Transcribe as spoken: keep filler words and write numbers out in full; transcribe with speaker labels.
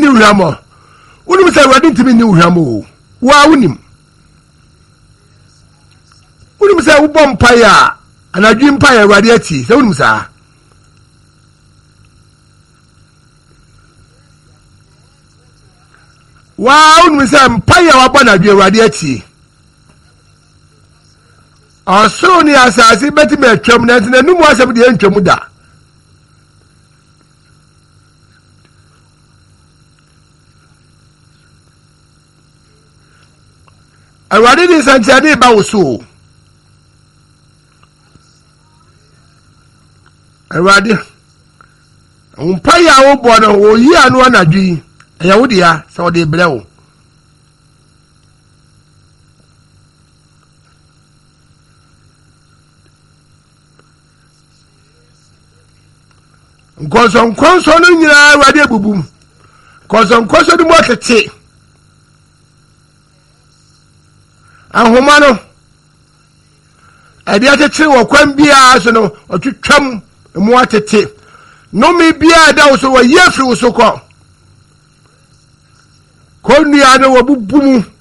Speaker 1: uhamo unim say Awurade ntimi ni uhamo wa unim unim say wo bom paya anadwi mpaya Awurade ati say unim sa wa unim say mpaya wa bɔ anadwi Awurade ati asoro ni asase beti me atwam na nti nanumu asɛm de antwam da Awurade ni santiade ba wo so Awurade umpa ya wo bɔ no wo yi anu anadwi ɛyɛ wo dia sɛ wo de brɛ wo Nkonson konson no nyina Awurade abubum konson konson no mo tete ahoma no ade atete wo kwan bia so no otwetwam mo atete no me bia da wo so wo yefri wo so ko konua no wo bubum